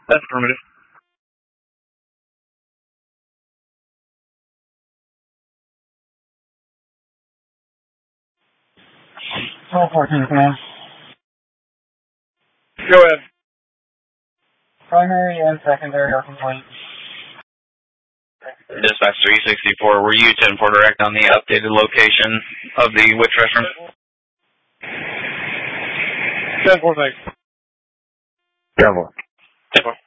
That's affirmative. Call 14, command. Go ahead. Primary and secondary are complete. Dispatch 364, were you 10-4 direct on the updated location of the witch restroom? 10-4, thanks. 10-4. 10-4.